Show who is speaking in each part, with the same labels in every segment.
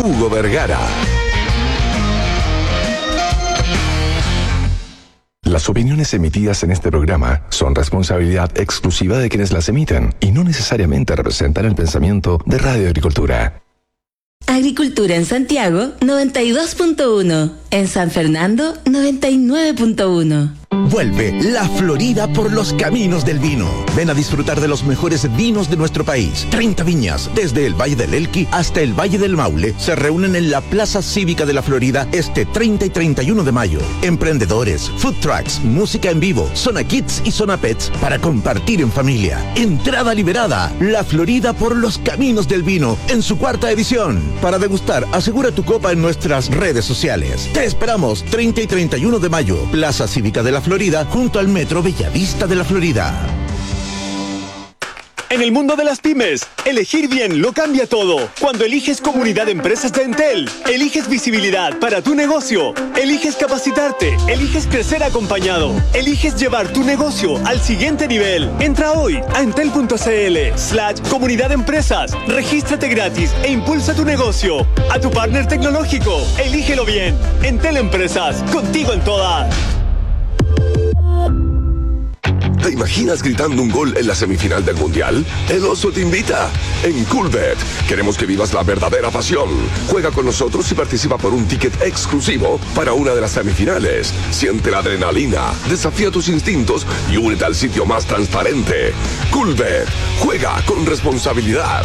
Speaker 1: Hugo Vergara. Las opiniones emitidas en este programa son responsabilidad exclusiva de quienes las emiten y no necesariamente representan el pensamiento de Radio Agricultura.
Speaker 2: Agricultura en Santiago, 92.1. En San Fernando, 99.1.
Speaker 3: Vuelve La Florida por los caminos del vino. Ven a disfrutar de los mejores vinos de nuestro país. 30 viñas, desde el Valle del Elqui hasta el Valle del Maule, se reúnen en la Plaza Cívica de La Florida este 30 y 31 de mayo. Emprendedores, food trucks, música en vivo, zona kids y zona pets para compartir en familia. Entrada liberada. La Florida por los caminos del vino en su 4ª edición. Para degustar, asegura tu copa en nuestras redes sociales. Te esperamos 30 y 31 de mayo. Plaza Cívica de La Florida, junto al Metro Bellavista de La Florida.
Speaker 4: En el mundo de las pymes, elegir bien lo cambia todo. Cuando eliges Comunidad de Empresas de Entel, eliges visibilidad para tu negocio, eliges capacitarte, eliges crecer acompañado, eliges llevar tu negocio al siguiente nivel. Entra hoy a entel.cl/comunidad de empresas, regístrate gratis e impulsa tu negocio. A tu partner tecnológico, elígelo bien. Entel Empresas, contigo en todas.
Speaker 1: ¿Te imaginas gritando un gol en la semifinal del Mundial? El Oso te invita. En Coolbet queremos que vivas la verdadera pasión. Juega con nosotros y participa por un ticket exclusivo para una de las semifinales. Siente la adrenalina, desafía tus instintos y únete al sitio más transparente. Coolbet. Juega con responsabilidad.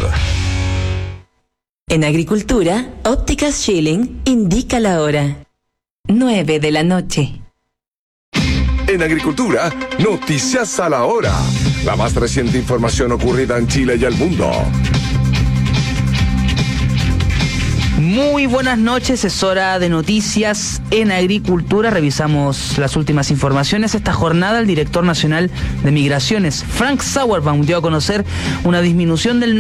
Speaker 2: En Agricultura, Ópticas Schilling indica la hora. 9 de la noche.
Speaker 1: En Agricultura, noticias a la hora. La más reciente información ocurrida en Chile y el mundo.
Speaker 5: Muy buenas noches, es hora de noticias en Agricultura. Revisamos las últimas informaciones. Esta jornada el director nacional de Migraciones, Frank Sauerbaum, dio a conocer una disminución del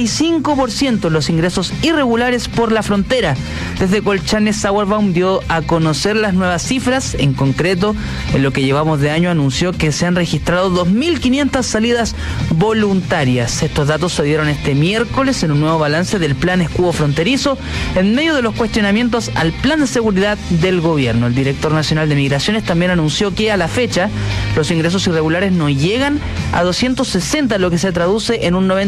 Speaker 5: 95% en los ingresos irregulares por la frontera. Desde Colchane, Sauerbaum dio a conocer las nuevas cifras. En concreto, en lo que llevamos de año anunció que se han registrado 2.500 salidas voluntarias. Estos datos se dieron este miércoles en un nuevo balance del Plan Escudo Fronterizo, en medio de los cuestionamientos al plan de seguridad del gobierno. El director nacional de Migraciones también anunció que a la fecha los ingresos irregulares no llegan a 260, lo que se traduce en un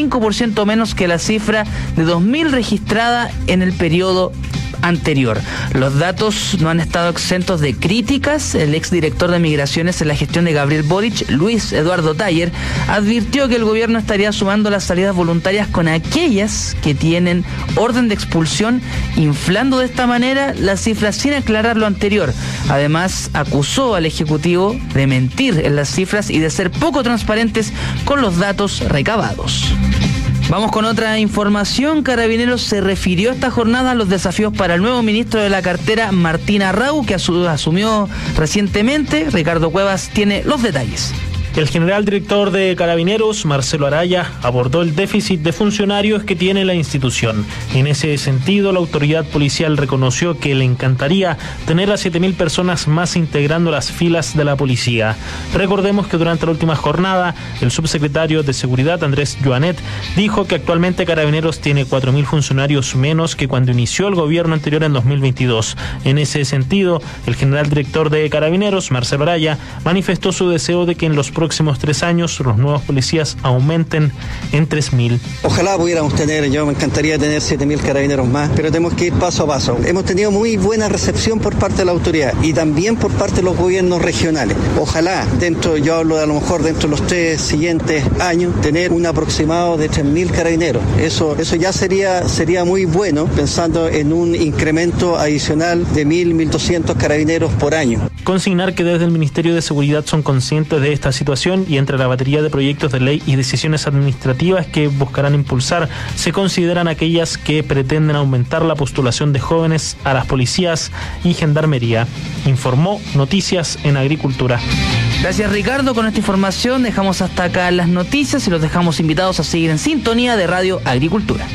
Speaker 5: 95% menos que la cifra de 2.000 registrada en el periodo anterior. Los datos no han estado exentos de críticas. El exdirector de Migraciones en la gestión de Gabriel Boric, Luis Eduardo Taller, advirtió que el gobierno estaría sumando las salidas voluntarias con aquellas que tienen orden de expulsión, inflando de esta manera las cifras sin aclarar lo anterior. Además, acusó al Ejecutivo de mentir en las cifras y de ser poco transparentes con los datos recabados. Vamos con otra información. Carabineros se refirió esta jornada a los desafíos para el nuevo ministro de la cartera, Martín Arrau, que asumió recientemente. Ricardo Cuevas tiene los detalles.
Speaker 6: El general director de Carabineros, Marcelo Araya, abordó el déficit de funcionarios que tiene la institución. En ese sentido, la autoridad policial reconoció que le encantaría tener a 7.000 personas más integrando las filas de la policía. Recordemos que durante la última jornada, el subsecretario de Seguridad, Andrés Joanet, dijo que actualmente Carabineros tiene 4.000 funcionarios menos que cuando inició el gobierno anterior en 2022. En ese sentido, el general director de Carabineros, Marcelo Araya, manifestó su deseo de que en los próximos 3 años los nuevos policías aumenten en 3.000.
Speaker 7: Ojalá pudiéramos tener, yo me encantaría tener 7.000 carabineros más, pero tenemos que ir paso a paso. Hemos tenido muy buena recepción por parte de la autoridad y también por parte de los gobiernos regionales. Ojalá, yo hablo de a lo mejor dentro de los 3 siguientes años, tener un aproximado de 3.000 carabineros. Eso ya sería muy bueno, pensando en un incremento adicional de 1.200 carabineros por año.
Speaker 6: Consignar que desde el Ministerio de Seguridad son conscientes de esta situación y entre la batería de proyectos de ley y decisiones administrativas que buscarán impulsar, se consideran aquellas que pretenden aumentar la postulación de jóvenes a las policías y gendarmería. Informó Noticias en Agricultura.
Speaker 5: Gracias, Ricardo. Con esta información dejamos hasta acá las noticias y los dejamos invitados a seguir en sintonía de Radio Agricultura.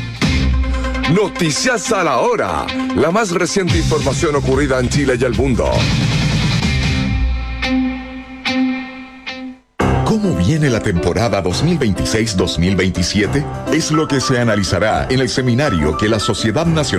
Speaker 1: Noticias a la hora. La más reciente información ocurrida en Chile y el mundo.
Speaker 8: ¿Cómo viene la temporada 2026-2027? Es lo que se analizará en el seminario que la Sociedad Nacional